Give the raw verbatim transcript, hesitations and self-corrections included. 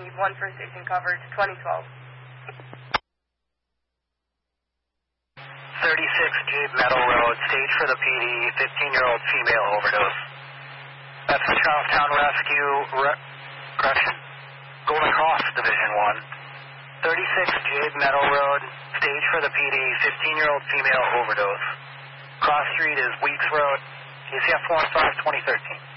Need one first station coverage, twenty twelve. thirty-six Jade Meadow Road, stage for the P D, fifteen-year-old female overdose. That's the Charlestown Rescue, Re- correction, Golden Cross Division one. thirty-six Jade Meadow Road, stage for the P D, fifteen-year-old female overdose. Cross street is Weeks Road, K C F one five twenty thirteen.